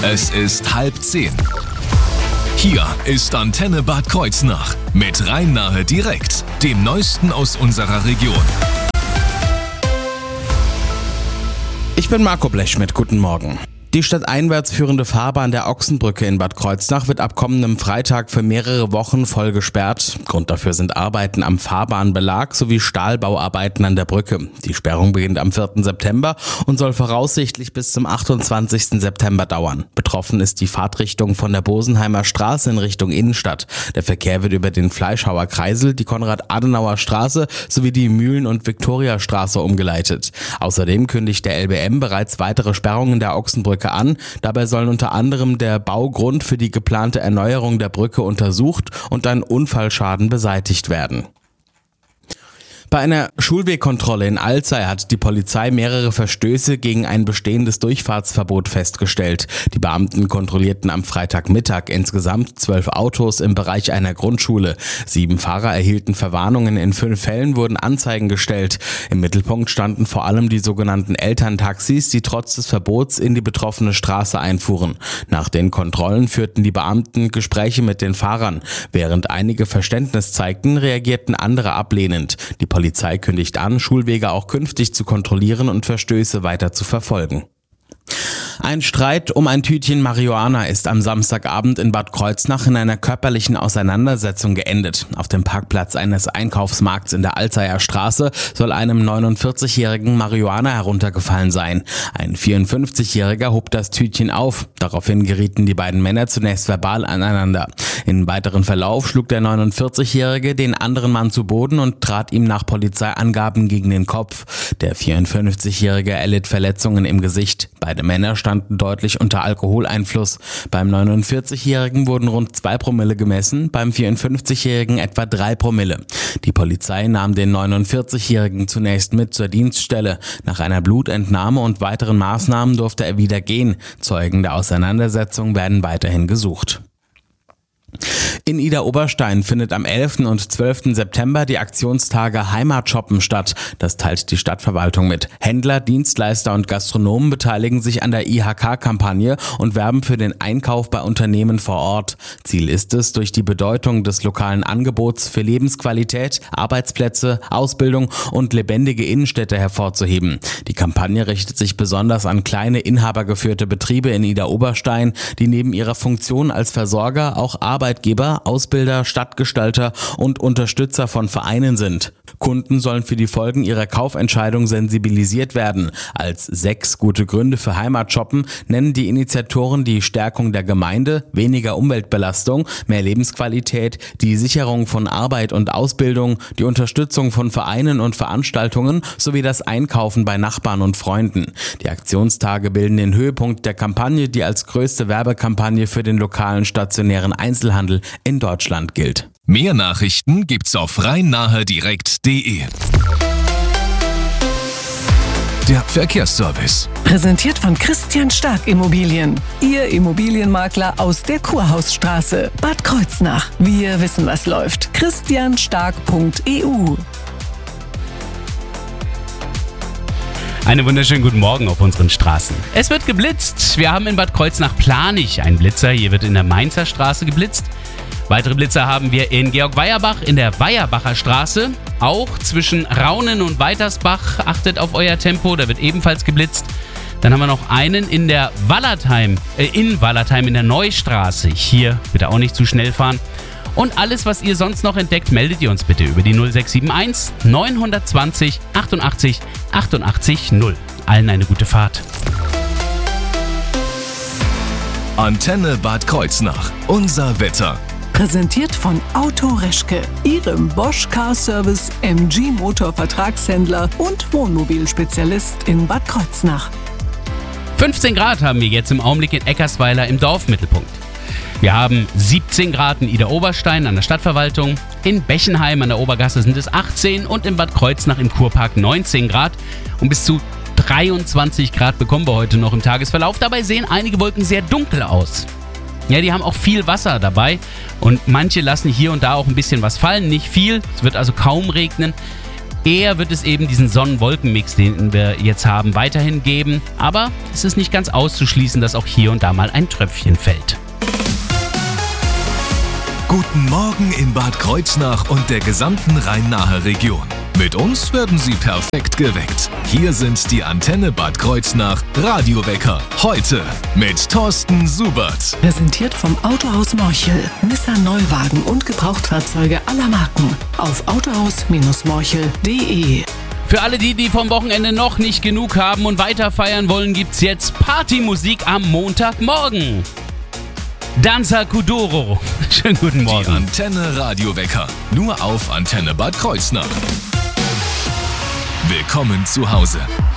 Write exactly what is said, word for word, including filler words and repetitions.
Es ist halb zehn. Hier ist Antenne Bad Kreuznach mit Rhein-Nahe direkt, dem Neuesten aus unserer Region. Ich bin Marco Blechschmidt, guten Morgen. Die stadteinwärts führende Fahrbahn der Ochsenbrücke in Bad Kreuznach wird ab kommendem Freitag für mehrere Wochen voll gesperrt. Grund dafür sind Arbeiten am Fahrbahnbelag sowie Stahlbauarbeiten an der Brücke. Die Sperrung beginnt am vierten September und soll voraussichtlich bis zum achtundzwanzigsten September dauern. Betroffen ist die Fahrtrichtung von der Bosenheimer Straße in Richtung Innenstadt. Der Verkehr wird über den Fleischhauer Kreisel, die Konrad-Adenauer-Straße sowie die Mühlen- und Viktoriastraße umgeleitet. Außerdem kündigt der L B M bereits weitere Sperrungen der Ochsenbrücke an. Dabei sollen unter anderem der Baugrund für die geplante Erneuerung der Brücke untersucht und ein Unfallschaden beseitigt werden. Bei einer Schulwegkontrolle in Alzey hat die Polizei mehrere Verstöße gegen ein bestehendes Durchfahrtsverbot festgestellt. Die Beamten kontrollierten am Freitagmittag insgesamt zwölf Autos im Bereich einer Grundschule. Sieben Fahrer erhielten Verwarnungen, in fünf Fällen wurden Anzeigen gestellt. Im Mittelpunkt standen vor allem die sogenannten Elterntaxis, die trotz des Verbots in die betroffene Straße einfuhren. Nach den Kontrollen führten die Beamten Gespräche mit den Fahrern. Während einige Verständnis zeigten, reagierten andere ablehnend. Die Die Polizei kündigt an, Schulwege auch künftig zu kontrollieren und Verstöße weiter zu verfolgen. Ein Streit um ein Tütchen Marihuana ist am Samstagabend in Bad Kreuznach in einer körperlichen Auseinandersetzung geendet. Auf dem Parkplatz eines Einkaufsmarkts in der Alzeyer Straße soll einem neunundvierzigjährigen Marihuana heruntergefallen sein. Ein vierundfünfzigjähriger hob das Tütchen auf. Daraufhin gerieten die beiden Männer zunächst verbal aneinander. Im weiteren Verlauf schlug der neunundvierzigjährige den anderen Mann zu Boden und trat ihm nach Polizeiangaben gegen den Kopf. Der vierundfünfzigjährige erlitt Verletzungen im Gesicht. Beide Männer standen deutlich unter Alkoholeinfluss. Beim neunundvierzigjährigen wurden rund zwei Promille gemessen, beim vierundfünfzigjährigen etwa drei Promille. Die Polizei nahm den neunundvierzigjährigen zunächst mit zur Dienststelle. Nach einer Blutentnahme und weiteren Maßnahmen durfte er wieder gehen. Zeugen der Auseinandersetzung werden weiterhin gesucht. In Idar-Oberstein findet am elften und zwölften September die Aktionstage Heimatshoppen statt. Das teilt die Stadtverwaltung mit. Händler, Dienstleister und Gastronomen beteiligen sich an der I H K-Kampagne und werben für den Einkauf bei Unternehmen vor Ort. Ziel ist es, durch die Bedeutung des lokalen Angebots für Lebensqualität, Arbeitsplätze, Ausbildung und lebendige Innenstädte hervorzuheben. Die Kampagne richtet sich besonders an kleine inhabergeführte Betriebe in Idar-Oberstein, die neben ihrer Funktion als Versorger auch Arbeitgeber, Ausbilder, Stadtgestalter und Unterstützer von Vereinen sind. Kunden sollen für die Folgen ihrer Kaufentscheidung sensibilisiert werden. Als sechs gute Gründe für Heimatshoppen nennen die Initiatoren die Stärkung der Gemeinde, weniger Umweltbelastung, mehr Lebensqualität, die Sicherung von Arbeit und Ausbildung, die Unterstützung von Vereinen und Veranstaltungen sowie das Einkaufen bei Nachbarn und Freunden. Die Aktionstage bilden den Höhepunkt der Kampagne, die als größte Werbekampagne für den lokalen stationären Einzelhandel in Deutschland gilt. Mehr Nachrichten gibt's auf rhein-nahe direkt punkt de. Der Verkehrsservice. Präsentiert von Christian Stark Immobilien. Ihr Immobilienmakler aus der Kurhausstraße, Bad Kreuznach. Wir wissen, was läuft. christian stark punkt e u. Einen wunderschönen guten Morgen auf unseren Straßen. Es wird geblitzt. Wir haben in Bad Kreuznach-Planich einen Blitzer. Hier wird in der Mainzer Straße geblitzt. Weitere Blitzer haben wir in Georg-Weierbach in der Weierbacher Straße. Auch zwischen Raunen und Weitersbach. Achtet auf euer Tempo, da wird ebenfalls geblitzt. Dann haben wir noch einen in der Wallertheim, äh, in Wallertheim in der Neustraße. Hier bitte auch nicht zu schnell fahren. Und alles, was ihr sonst noch entdeckt, meldet ihr uns bitte über die null sechs sieben eins neun zwei null achtundachtzig achtundachtzig null. Allen eine gute Fahrt. Antenne Bad Kreuznach. Unser Wetter. Präsentiert von Auto Reschke, Ihrem Bosch Car Service M G Motor Vertragshändler und Wohnmobilspezialist in Bad Kreuznach. fünfzehn Grad haben wir jetzt im Augenblick in Eckersweiler im Dorfmittelpunkt. Wir haben siebzehn Grad in Idar-Oberstein an der Stadtverwaltung, in Bechenheim an der Obergasse sind es achtzehn und in Bad Kreuznach im Kurpark neunzehn Grad. Und bis zu dreiundzwanzig Grad bekommen wir heute noch im Tagesverlauf. Dabei sehen einige Wolken sehr dunkel aus. Ja, die haben auch viel Wasser dabei und manche lassen hier und da auch ein bisschen was fallen, nicht viel, es wird also kaum regnen. Eher wird es eben diesen Sonnen-Wolken-Mix, den wir jetzt haben, weiterhin geben. Aber es ist nicht ganz auszuschließen, dass auch hier und da mal ein Tröpfchen fällt. Guten Morgen in Bad Kreuznach und der gesamten Rhein-Nahe Region. Mit uns werden Sie perfekt geweckt. Hier sind die Antenne Bad Kreuznach Radiowecker. Heute mit Thorsten Subert. Präsentiert vom Autohaus Morchel. Nissan Neuwagen und Gebrauchtfahrzeuge aller Marken. Auf autohaus Morchel punkt de. Für alle die, die vom Wochenende noch nicht genug haben und weiter feiern wollen, gibt's jetzt Partymusik am Montagmorgen. Danza Kuduro. Schönen guten Morgen. Die Antenne Radiowecker. Nur auf Antenne Bad Kreuznach. Willkommen zu Hause.